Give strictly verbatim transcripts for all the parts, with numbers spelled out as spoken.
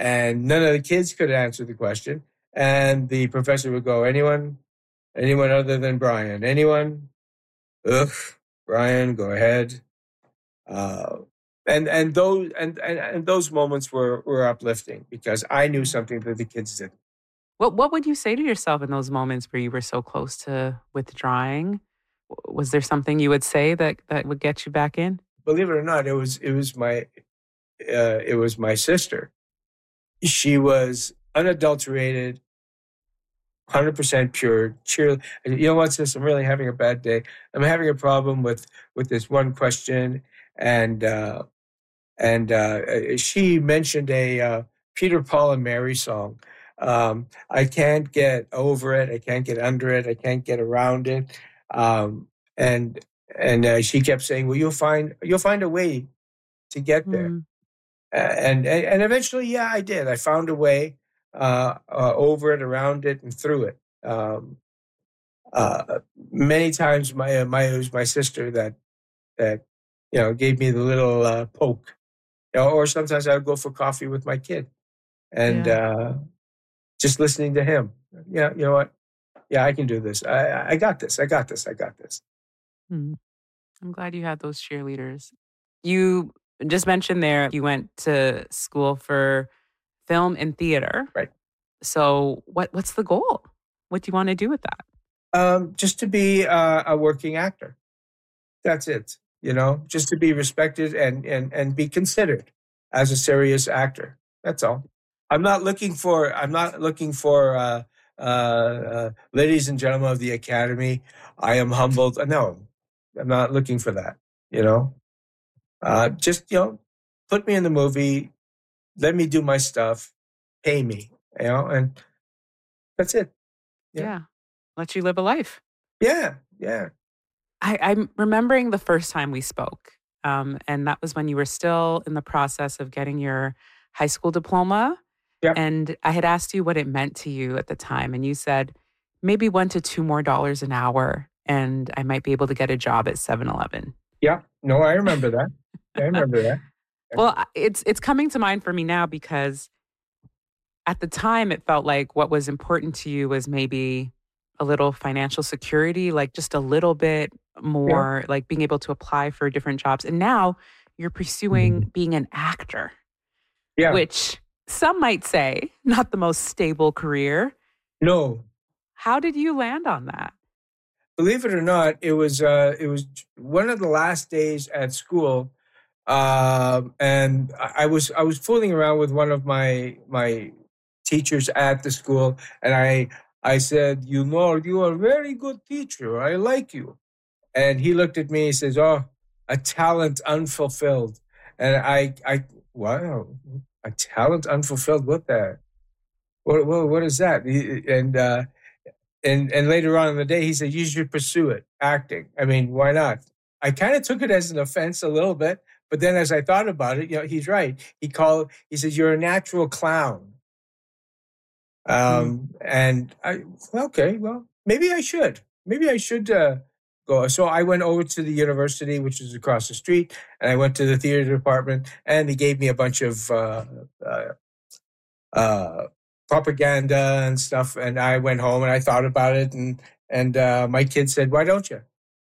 and none of the kids could answer the question. And the professor would go, anyone, anyone other than Brian, anyone? Ugh, Brian, go ahead. Uh, and and those and, and, and those moments were, were uplifting because I knew something that the kids didn't. What what would you say to yourself in those moments where you were so close to withdrawing? W- Was there something you would say that that would get you back in? Believe it or not, it was it was my uh, it was my sister. She was unadulterated, one hundred percent pure cheer. You know what, sis? I'm really having a bad day. I'm having a problem with with this one question, and uh, and uh, she mentioned a uh, Peter, Paul, and Mary song. Um, I can't get over it. I can't get under it. I can't get around it. Um, and and uh, she kept saying, "Well, you'll find you'll find a way to get there." Mm, Uh, and and and eventually, yeah, I did. I found a way uh, uh, over it, around it, and through it. Um, uh, Many times, my uh, my it was my sister that that you know gave me the little uh, poke. You know, or sometimes I would go for coffee with my kid and yeah. uh, just listening to him. Yeah, you know what? Yeah, I can do this. I I got this. I got this. I got this. Mm. I'm glad you had those cheerleaders. You just mentioned there you went to school for film and theater. Right. So what what's the goal? What do you want to do with that? Um, just to be uh, a working actor. That's it. You know, just to be respected and and and be considered as a serious actor. That's all. I'm not looking for. I'm not looking for. Uh, uh, uh, ladies and gentlemen of the Academy, I am humbled. No, I'm not looking for that. You know, uh, just you know, put me in the movie. Let me do my stuff. Pay me. You know, and that's it. Yeah, Yeah. Let you live a life. yeah, yeah. I, I'm remembering the first time we spoke. Um, and that was when you were still in the process of getting your high school diploma. Yeah. And I had asked you what it meant to you at the time. And you said maybe one to two more dollars an hour. And I might be able to get a job at Seven Eleven. Yeah. No, I remember that. I remember that. Yeah. Well, I- it's it's coming to mind for me now because at the time it felt like what was important to you was maybe a little financial security, like just a little bit Yeah. more, like being able to apply for different jobs. And now you're pursuing Mhm. being an actor, Yeah. which some might say not the most stable career. No, How did you land on that? believe it or not, it was uh, it was one of the last days at school, um, and I I was I was fooling around with one of my my teachers at the school, and I I said, you know, you are a very good teacher. I like you. And he looked at me. He says, "Oh, a talent unfulfilled." And I I wow, a talent unfulfilled. What the what what, what is that? He- And uh, and and later on in the day, he said, "You should pursue it, acting. I mean, why not?" I kind of took it as an offense a little bit, but then as I thought about it, you know, he's right. He called. He says, "You're a natural clown." Mm. Um, and I, okay, well, maybe I should. Maybe I should uh, go. So I went over to the university, which is across the street, and I went to the theater department, and they gave me a bunch of uh, uh, uh, propaganda and stuff. And I went home and I thought about it, and and uh, my kid said, "Why don't you?"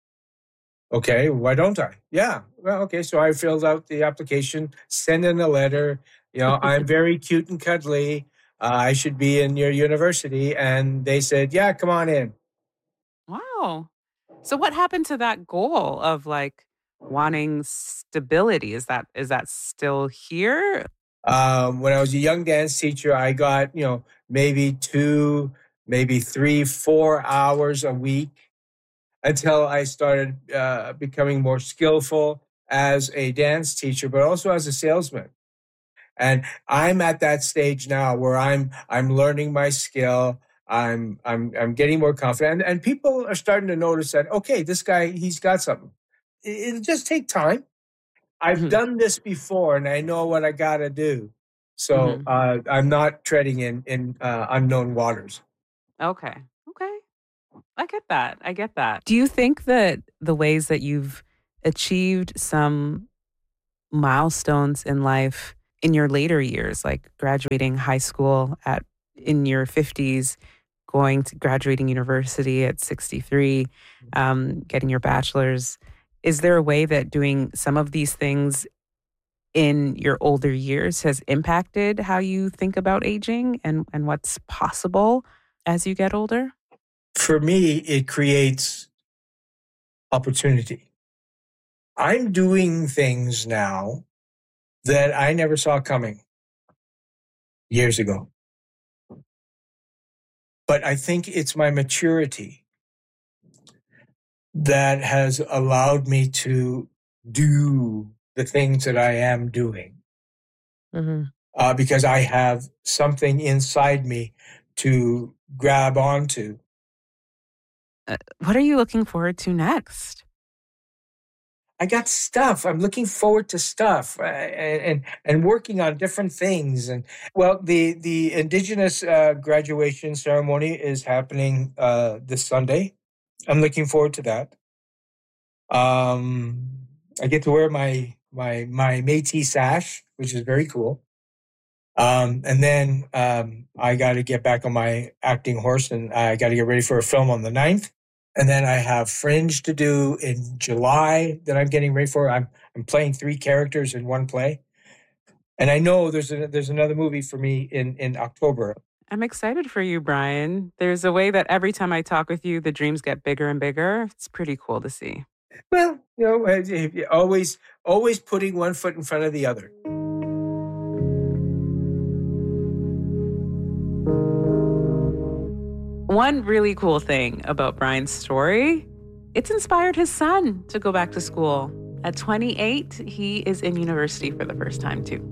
Okay, why don't I? Yeah, well, okay. So I filled out the application, sent in a letter. You know, I'm very cute and cuddly. Uh, I should be in your university, and they said, "Yeah, come on in." Wow. So what happened to that goal of like wanting stability? Is that is that still here? Um, when I was a young dance teacher, I got you know maybe two, maybe three, four hours a week until I started uh, becoming more skillful as a dance teacher, but also as a salesman. And I'm at that stage now where I'm I'm learning my skill. I'm I'm I'm getting more confident, and, and people are starting to notice that okay, this guy he's got something. It, it'll just take time. I've Mhm, done this before, and I know what I got to do. So mhm. uh, I'm not treading in in uh, unknown waters. Okay. Okay. I get that. I get that. Do you think that the ways that you've achieved some milestones in life in your later years, like graduating high school at in your fifties, going to graduating university at sixty-three, um, getting your bachelor's. Is there a way that doing some of these things in your older years has impacted how you think about aging and, and what's possible as you get older? For me, it creates opportunity. I'm doing things now that I never saw coming years ago. But I think it's my maturity that has allowed me to do the things that I am doing. Mm-hmm. Uh, because I have something inside me to grab onto. Uh, what are you looking forward to next? I got stuff. I'm looking forward to stuff uh, and, and and working on different things. And well, the the Indigenous uh, graduation ceremony is happening uh, this Sunday. I'm looking forward to that. Um, I get to wear my my my Métis sash, which is very cool. Um, and then um, I got to get back on my acting horse, and I got to get ready for a film on the ninth. And then I have Fringe to do in July that I'm getting ready for. I'm I'm playing three characters in one play, and I know there's a, there's another movie for me in in October. I'm excited for you, Brian. There's a way that every time I talk with you, the dreams get bigger and bigger. It's pretty cool to see. Well, you know, always always putting one foot in front of the other. One really cool thing about Brian's story, it's inspired his son to go back to school. At twenty-eight, he is in university for the first time too.